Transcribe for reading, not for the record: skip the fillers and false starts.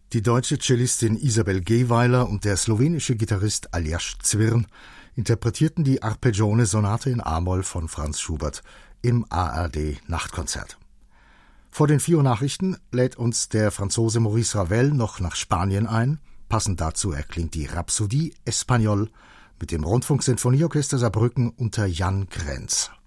Die deutsche Cellistin Isabel Gehweiler und der slowenische Gitarrist Aljaž Zwirn interpretierten die Arpeggione-Sonate in a-Moll von Franz Schubert im ARD-Nachtkonzert. Vor den 4 Uhr Nachrichten lädt uns der Franzose Maurice Ravel noch nach Spanien ein. Passend dazu erklingt die Rhapsodie Espagnol mit dem Rundfunksinfonieorchester Saarbrücken unter Jan Krenz.